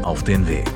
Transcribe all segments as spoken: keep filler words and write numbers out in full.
auf den Weg.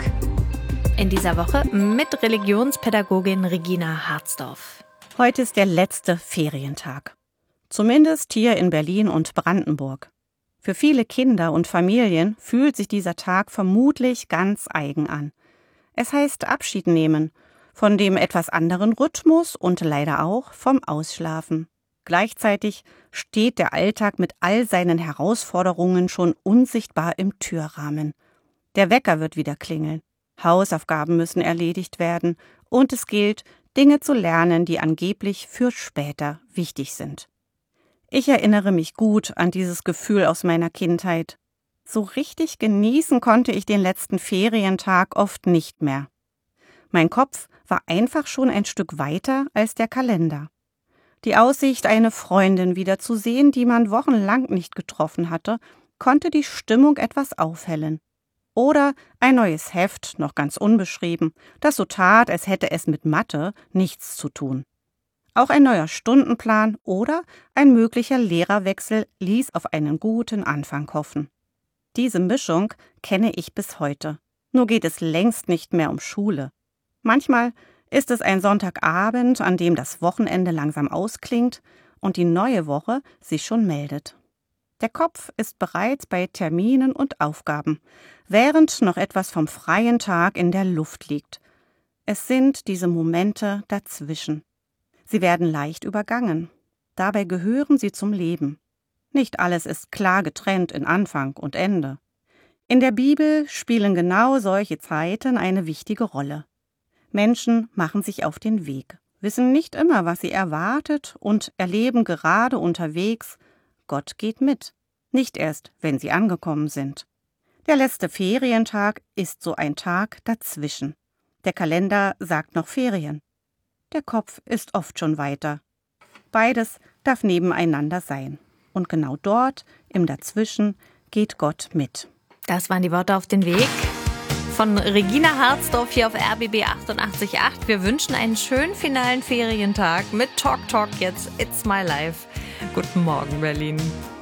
In dieser Woche mit Religionspädagogin Regina Hartsdorf. Heute ist der letzte Ferientag. Zumindest hier in Berlin und Brandenburg. Für viele Kinder und Familien fühlt sich dieser Tag vermutlich ganz eigen an. Es heißt Abschied nehmen von dem etwas anderen Rhythmus und leider auch vom Ausschlafen. Gleichzeitig steht der Alltag mit all seinen Herausforderungen schon unsichtbar im Türrahmen. Der Wecker wird wieder klingeln, Hausaufgaben müssen erledigt werden und es gilt, Dinge zu lernen, die angeblich für später wichtig sind. Ich erinnere mich gut an dieses Gefühl aus meiner Kindheit. So richtig genießen konnte ich den letzten Ferientag oft nicht mehr. Mein Kopf war einfach schon ein Stück weiter als der Kalender. Die Aussicht, eine Freundin wiederzusehen, die man wochenlang nicht getroffen hatte, konnte die Stimmung etwas aufhellen. Oder ein neues Heft, noch ganz unbeschrieben, das so tat, als hätte es mit Mathe nichts zu tun. Auch ein neuer Stundenplan oder ein möglicher Lehrerwechsel ließ auf einen guten Anfang hoffen. Diese Mischung kenne ich bis heute. Nur geht es längst nicht mehr um Schule. Manchmal ist es ein Sonntagabend, an dem das Wochenende langsam ausklingt und die neue Woche sich schon meldet. Der Kopf ist bereits bei Terminen und Aufgaben, während noch etwas vom freien Tag in der Luft liegt. Es sind diese Momente dazwischen. Sie werden leicht übergangen. Dabei gehören sie zum Leben. Nicht alles ist klar getrennt in Anfang und Ende. In der Bibel spielen genau solche Zeiten eine wichtige Rolle. Menschen machen sich auf den Weg, wissen nicht immer, was sie erwartet und erleben gerade unterwegs, Gott geht mit, nicht erst, wenn sie angekommen sind. Der letzte Ferientag ist so ein Tag dazwischen. Der Kalender sagt noch Ferien. Der Kopf ist oft schon weiter. Beides darf nebeneinander sein. Und genau dort, im Dazwischen, geht Gott mit. Das waren die Worte auf den Weg von Regina Hartsdorf hier auf R B B achtundachtzig Komma acht. Wir wünschen einen schönen finalen Ferientag mit Talk Talk jetzt. It's my life. Guten Morgen, Berlin.